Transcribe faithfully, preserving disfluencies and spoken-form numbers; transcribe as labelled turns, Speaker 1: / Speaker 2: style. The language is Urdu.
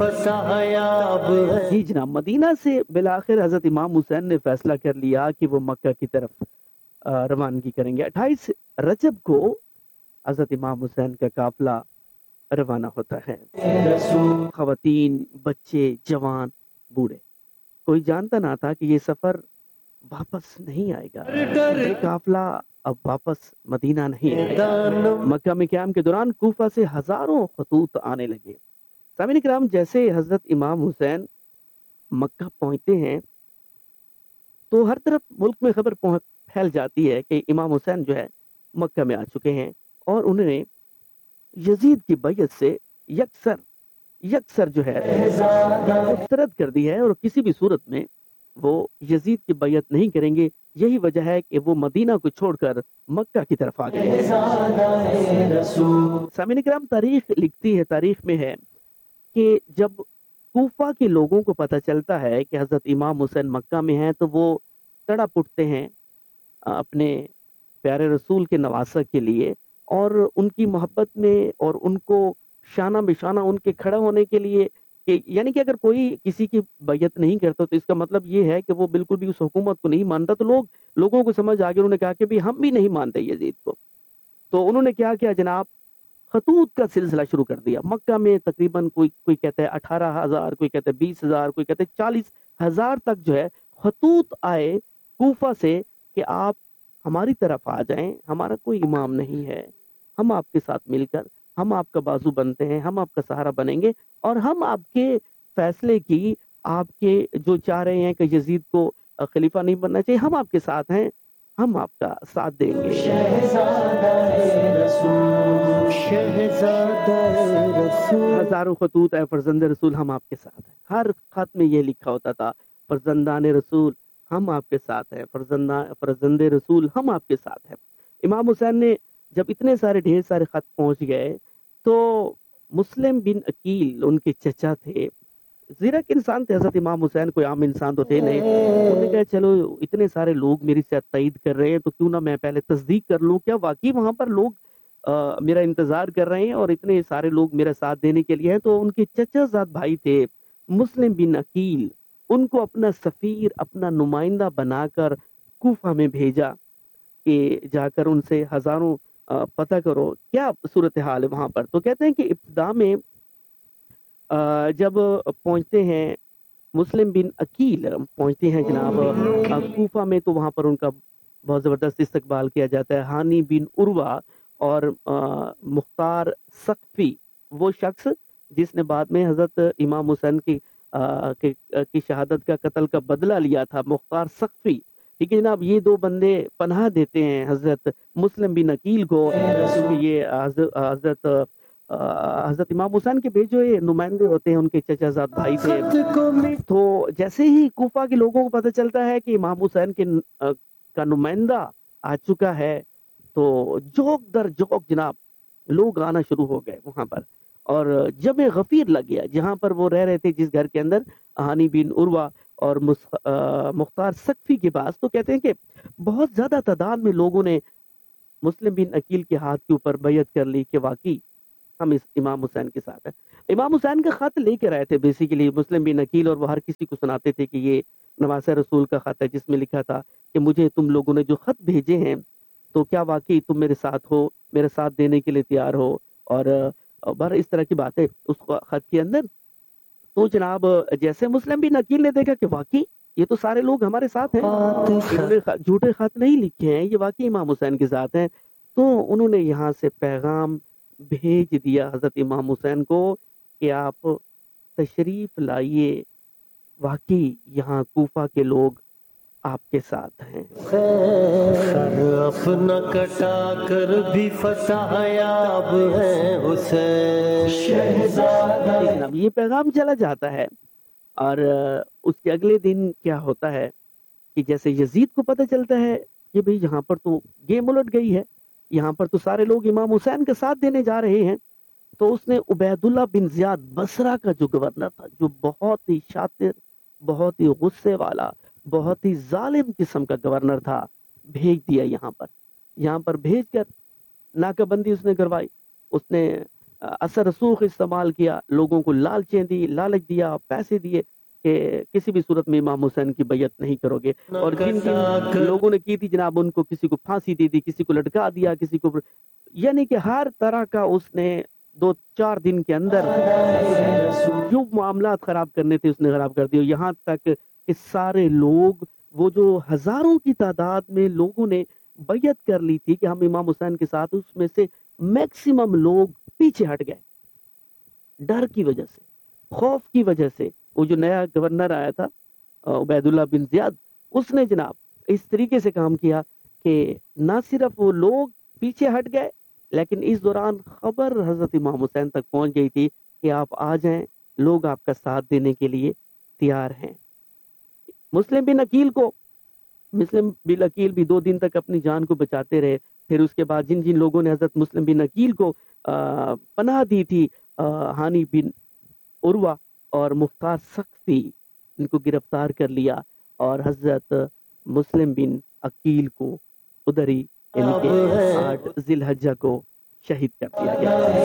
Speaker 1: جی جناب، مدینہ سے بالآخر حضرت امام حسین نے فیصلہ کر لیا کہ وہ مکہ کی طرف روانگی کریں گے۔ اٹھائیس رجب کو حضرت امام حسین کا قافلہ روانہ ہوتا ہے۔ خواتین، بچے، جوان، بوڑھے، کوئی جانتا نہ تھا کہ یہ سفر واپس نہیں آئے گا، یہ قافلہ اب واپس مدینہ نہیں آئے گا۔ مکہ میں قیام کے دوران کوفہ سے ہزاروں خطوط آنے لگے۔ سامعین کرام، جیسے حضرت امام حسین مکہ پہنچتے ہیں تو ہر طرف ملک میں خبر پھیل جاتی ہے کہ امام حسین جو ہے مکہ میں آ چکے ہیں، اور انہوں نے یزید کی بیعت سے یکسر یکسر جو ہے مسترد کر دی ہے، اور کسی بھی صورت میں وہ یزید کی بیعت نہیں کریں گے۔ یہی وجہ ہے کہ وہ مدینہ کو چھوڑ کر مکہ کی طرف آ گئے۔ سامعین کرام، تاریخ لکھتی ہے، تاریخ میں ہے کہ جب کوفہ کے لوگوں کو پتہ چلتا ہے کہ حضرت امام حسین مکہ میں ہیں تو وہ تڑپ اٹھتے ہیں اپنے پیارے رسول کے نواسہ کے لیے، اور ان کی محبت میں اور ان کو شانہ بشانہ ان کے کھڑا ہونے کے لیے، کہ یعنی کہ اگر کوئی کسی کی بیعت نہیں کرتا تو اس کا مطلب یہ ہے کہ وہ بالکل بھی اس حکومت کو نہیں مانتا۔ تو لوگ لوگوں کو سمجھ آ گیا، انہوں نے کہا کہ بھی ہم بھی نہیں مانتے یزید کو۔ تو انہوں نے کیا کیا جناب، خطوط کا سلسلہ شروع کر دیا۔ مکہ میں تقریباً کوئی کوئی کہتا ہے اٹھارہ ہزار، کوئی کہتا ہے بیس ہزار، کوئی کہتے ہیں چالیس ہزار تک جو ہے خطوط آئے کوفہ سے کہ آپ ہماری طرف آ جائیں، ہمارا کوئی امام نہیں ہے، ہم آپ کے ساتھ مل کر ہم آپ کا بازو بنتے ہیں، ہم آپ کا سہارا بنیں گے، اور ہم آپ کے فیصلے کی، آپ کے جو چاہ رہے ہیں کہ یزید کو خلیفہ نہیں بننا چاہیے، ہم آپ کے ساتھ ہیں، ہم آپ کا ساتھ دیں گے۔ ہزاروں خطوط اے فرزند رسول، ہم آپ کے ساتھ ہیں۔ ہر خط میں یہ لکھا ہوتا تھا، فرزندان رسول ہم آپ کے ساتھ ہیں، فرزند رسول ہم آپ کے ساتھ ہیں۔ امام حسین نے جب اتنے سارے ڈھیر سارے خط پہنچ گئے تو مسلم بن عقیل ان کے چچا تھے، زیرک انسان تھے حضرت امام حسین، کوئی عام انسان تو تھے نہیں۔ انہوں نے کہا چلو اتنے سارے لوگ میری سے تائید کر رہے ہیں تو کیوں نہ میں پہلے تصدیق کر لوں، کیا واقعی وہاں پر لوگ آ, میرا انتظار کر رہے ہیں اور اتنے سارے لوگ میرا ساتھ دینے کے لیے ہیں۔ تو ان کے چچا زاد بھائی تھے مسلم بن عقیل، ان کو اپنا سفیر، اپنا نمائندہ بنا کر کوفہ میں بھیجا کہ جا کر ان سے ہزاروں پتہ کرو کیا صورتحال ہے وہاں پر۔ تو کہتے ہیں کہ ابتدا میں جب پہنچتے ہیں مسلم بن عقیل پہنچتے ہیں جناب کوفہ میں، تو وہاں پر ان کا بہت زبردست استقبال کیا جاتا ہے۔ ہانی بن عروہ اور مختار ثقفی، وہ شخص جس نے بعد میں حضرت امام حسین کی کی شہادت کا قتل کا بدلہ لیا تھا، مختار ثقفی، ٹھیک ہے جناب، یہ دو بندے پناہ دیتے ہیں حضرت مسلم بن عقیل کو، کیونکہ یہ حضرت حضرت امام حسین کے بھیجے ہوئے نمائندے ہوتے ہیں، ان کے چچا زاد بھائی تھے۔ تو جیسے ہی کوفہ کے لوگوں کو پتہ چلتا ہے کہ امام حسین کے کا نمائندہ آ چکا ہے تو جوک در جوک جناب لوگ آنا شروع ہو گئے وہاں پر، اور جمع غفیر لگ گیا جہاں پر وہ رہ رہے تھے، جس گھر کے اندر ہانی بن عروہ اور مختار ثقفی کے پاس۔ تو کہتے ہیں کہ بہت زیادہ تعداد میں لوگوں نے مسلم بن عقیل کے ہاتھ کے اوپر بیعت کر لی کہ واقعی ہم اس امام حسین کے ساتھ ہیں۔ امام حسین کا خط لے کے آئے تھے بیسیکلی مسلم بن عقیل، اور وہ ہر کسی کو سناتے تھے کہ یہ نواسہ رسول کا خط ہے، جس میں لکھا تھا کہ مجھے تم لوگوں نے جو خط بھیجے ہیں تو کیا واقعی تم میرے ساتھ ہو، میرے ساتھ دینے کے لیے تیار ہو، اور بہر اس طرح کی باتیں اس خط کے اندر۔ تو جناب جیسے مسلم بن عقیل نے دیکھا کہ واقعی یہ تو سارے لوگ ہمارے ساتھ ہیں، انہوں نے جھوٹے خط نہیں لکھے ہیں، یہ واقعی امام حسین کے ساتھ ہیں، تو انہوں نے یہاں سے پیغام بھیج دیا حضرت امام حسین کو کہ آپ تشریف لائیے، واقعی یہاں کوفہ کے لوگ آپ کے ساتھ ہیں۔
Speaker 2: سر اپنا کٹا کر بھی فتح یاب ہے حسین شہزادہ۔
Speaker 1: یہ پیغام چلا جاتا ہے، اور اس کے اگلے دن کیا ہوتا ہے کہ جیسے یزید کو پتہ چلتا ہے کہ بھئی یہاں پر تو گیم الٹ گئی ہے، یہاں پر تو سارے لوگ امام حسین کا ساتھ دینے جا رہے ہیں، تو اس نے عبید اللہ بن زیاد بصرہ کا جو گورنر تھا، جو بہت ہی شاطر، بہت ہی غصے والا، بہت ہی ظالم قسم کا گورنر تھا، بھیج دیا یہاں پر۔ یہاں پر بھیج کر ناکہ بندی اس نے کروائی، اس نے اثر رسوخ استعمال کیا، لوگوں کو لالچیں دی، لالچ دیا، پیسے دیے کہ کسی بھی صورت میں امام حسین کی بیعت نہیں کرو گے، اور جن جن لوگوں نے کی تھی جناب ان کو کسی کو پھانسی دی تھی، کسی کو لٹکا دیا، کسی کو، یعنی کہ ہر طرح کا اس نے دو چار دن کے اندر جو معاملات خراب کرنے تھے اس نے خراب کر دیے، یہاں تک کہ سارے لوگ، وہ جو ہزاروں کی تعداد میں لوگوں نے بیعت کر لی تھی کہ ہم امام حسین کے ساتھ، اس میں سے میکسیمم لوگ پیچھے ہٹ گئے ڈر کی وجہ سے، خوف کی وجہ سے۔ وہ جو نیا گورنر آیا تھا عبید اللہ بن زیاد، اس نے جناب اس طریقے سے کام کیا کہ نہ صرف وہ لوگ پیچھے ہٹ گئے، لیکن اس دوران خبر حضرت امام حسین تک پہنچ گئی تھی کہ آپ آ جائیں، لوگ آپ کا ساتھ دینے کے لیے تیار ہیں۔ مسلم بن عقیل کو مسلم بن عقیل بھی دو دن تک اپنی جان کو بچاتے رہے، پھر اس کے بعد جن جن لوگوں نے حضرت مسلم بن عقیل کو پناہ دی تھی، ہانی بن عروہ اور مختار سقفی، ان کو گرفتار کر لیا اور حضرت مسلم بن عقیل کو ادھر ہی یعنی کہ آٹھ ذی الحجہ کو شہید کر دیا گیا۔